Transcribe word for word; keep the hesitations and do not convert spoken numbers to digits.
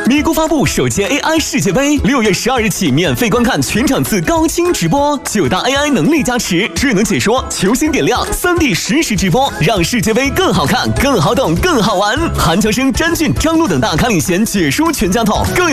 咪咕发布首届 A I 世界杯，六月十二日起免费观看全场次高清直播，九大 A I 能力加持，智能解说，球星点亮，三 D 实时直播，让世界杯更好看、更好懂、更好玩。韩乔生、詹俊、张璐等大咖领衔解说全家桶，更有。